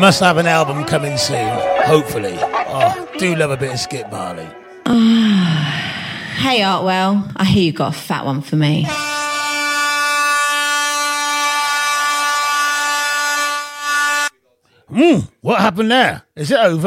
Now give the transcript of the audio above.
must have an album coming soon, hopefully. Oh, do love a bit of Skip Marley. Hey, Artwell, I hear you got a fat one for me. What happened there? Is it over?